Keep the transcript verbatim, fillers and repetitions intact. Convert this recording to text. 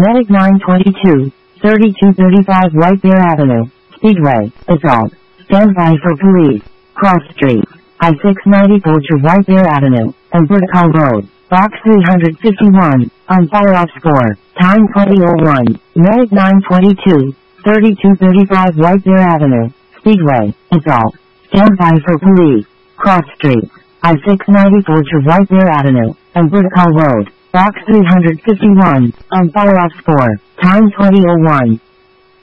Medic nine twenty-two, thirty-two thirty-five White Bear Avenue, Speedway, Assault. Stand by for police. Cross Street, I six ninety-four to White Bear Avenue, and Vertical Road, Box three fifty-one, on fire-off score, time twenty oh one, Medic nine twenty-two, thirty-two thirty-five White Bear Avenue, Speedway, Assault. Stand by for police. Cross Street, I six ninety-four to White Bear Avenue, and Vertical Road, Box three fifty-one, on fire-off score, time twenty oh one.